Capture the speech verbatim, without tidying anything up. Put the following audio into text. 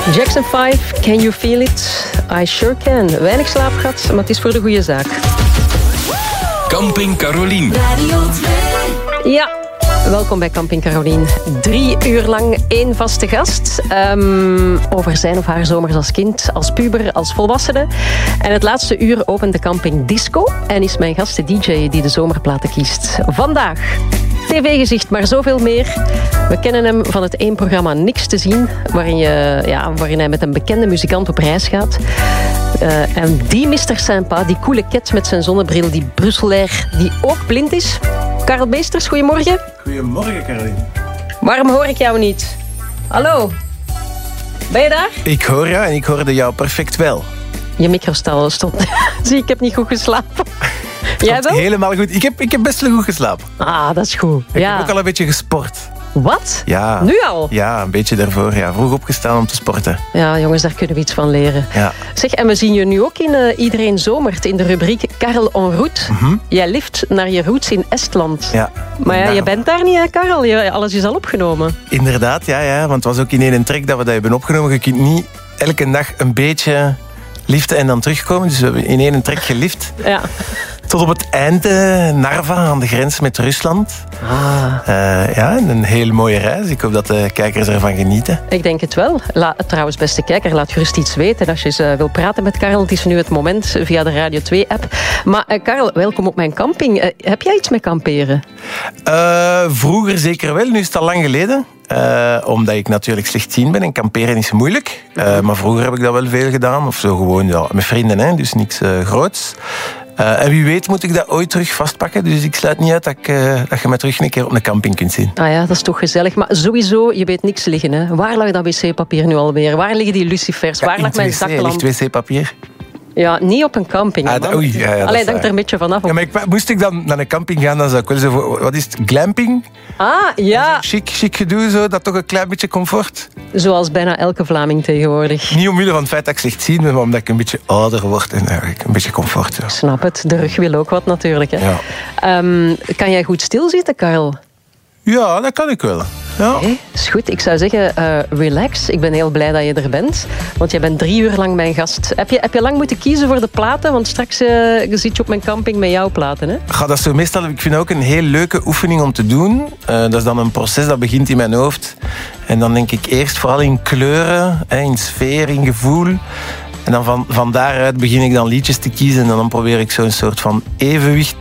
Jackson vijf, Can You Feel It? I Sure Can. Weinig slaap gehad, maar het is voor de goede zaak. Camping Carolien. Ja, welkom bij Camping Carolien. Drie uur lang één vaste gast. Um, over zijn of haar zomers als kind, als puber, als volwassene. En het laatste uur opent de camping Disco. En is mijn gast de D J die de zomerplaten kiest. Vandaag T V-gezicht, maar zoveel meer. We kennen hem van het één programma Niks te zien, waarin, je, ja, waarin hij met een bekende muzikant op reis gaat. Uh, en die mister Sympa, die coole ket met zijn zonnebril, die Brusselair, die ook blind is. Karel Beesters, goedemorgen. Goedemorgen, Caroline. Waarom hoor ik jou niet? Hallo? Ben je daar? Ik hoor jou en ik hoorde jou perfect wel. Je micro stond. Zie, ik heb niet goed geslapen. Jij wel? Helemaal goed. Ik heb, ik heb best wel goed geslapen. Ah, dat is goed. Ik ja. heb ook al een beetje gesport. Wat? Ja. Nu al? Ja, een beetje daarvoor. Ja. Vroeg opgestaan om te sporten. Ja, jongens, daar kunnen we iets van leren. Ja. Zeg, en we zien je nu ook in uh, Iedereen Zomert, in de rubriek Karel en route. Mm-hmm. Jij lift naar je roots in Estland. Ja. Maar ja, je bent daar niet, hè, Karel? Je, alles is al opgenomen. Inderdaad, ja, ja. Want het was ook in één trek dat we dat hebben opgenomen. Je kunt niet elke dag een beetje liften en dan terugkomen. Dus we hebben in één trek gelift. Ja. Tot op het einde Narva, aan de grens met Rusland. Ah. Uh, ja, een hele mooie reis. Ik hoop dat de kijkers ervan genieten. Ik denk het wel. La, trouwens, beste kijker, laat gerust iets weten. Als je eens uh, wil praten met Karel, het is nu het moment via de Radio twee-app. Maar uh, Karel, welkom op mijn camping. Uh, heb jij iets met kamperen? Uh, vroeger zeker wel, nu is het al lang geleden. Uh, omdat ik natuurlijk slechtziend ben en kamperen is moeilijk. Uh, maar vroeger heb ik dat wel veel gedaan. Of zo gewoon ja, met vrienden, hè, dus niks uh, groots. Uh, en wie weet moet ik dat ooit terug vastpakken. Dus ik sluit niet uit dat, ik, uh, dat je mij terug een keer op een camping kunt zien. Ah ja, dat is toch gezellig. Maar sowieso, je weet niks liggen. Hè. Waar lag dat wc-papier nu alweer? Waar liggen die lucifers? Waar ja, lag mijn wc, zaklamp? ligt wc-papier? Ja, niet op een camping. Ah, da, oei, ja, ja, Allee, dank er een beetje vanaf. Ja, maar ik, moest ik dan naar een camping gaan, dan zou ik wel zo... Wat is het? Glamping? Ah, ja. Chic, chic gedoe, zo, dat toch een klein beetje comfort. Zoals bijna elke Vlaming tegenwoordig. Niet omwille van het feit dat ik slechtziend ben, maar omdat ik een beetje ouder word en eigenlijk een beetje comfort. Ja. Snap het. De rug wil ook wat natuurlijk. Hè. Ja. Um, kan jij goed stilzitten, Karel? Ja, dat kan ik wel. Ja. Hey, is goed. Ik zou zeggen, uh, relax. Ik ben heel blij dat je er bent. Want jij bent drie uur lang mijn gast. Heb je, heb je lang moeten kiezen voor de platen? Want straks uh, zit je op mijn camping met jouw platen. Hè? Ga dat zo meestal, ik vind het ook een heel leuke oefening om te doen. Uh, dat is dan een proces dat begint in mijn hoofd. En dan denk ik eerst vooral in kleuren, hè, in sfeer, in gevoel. En dan van, van daaruit begin ik dan liedjes te kiezen. En dan probeer ik zo'n soort van evenwicht